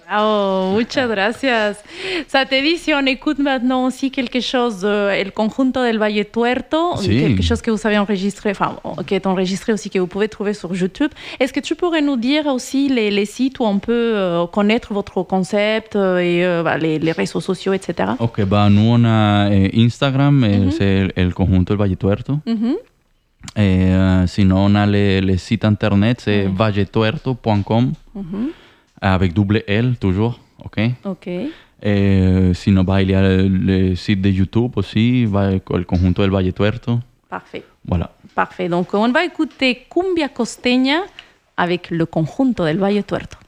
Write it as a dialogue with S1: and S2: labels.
S1: Oh, muchas gracias. Satedici, on écoute maintenant aussi quelque chose, El Conjunto del Valle Tuerto,
S2: Sí.
S1: quelque chose que vous avez enregistré, enfin, qui est enregistré aussi, que vous pouvez trouver sur YouTube. Est-ce que tu pourrais nous dire aussi les sites où on peut connaître votre concept et les réseaux sociaux, etc.
S2: Ok, nous on a Instagram, es el Conjunto del Valle Tuerto. Sinon, on a les sites internet, c'est valletuerto.com, avec double L toujours, ok?
S1: Ok.
S2: Sinon, il y a le site de YouTube aussi, el Conjunto del Valle Tuerto.
S1: Parfait.
S2: Voilà.
S1: Parfait. Donc, on va écouter Cumbia Costeña avec le Conjunto del Valle Tuerto.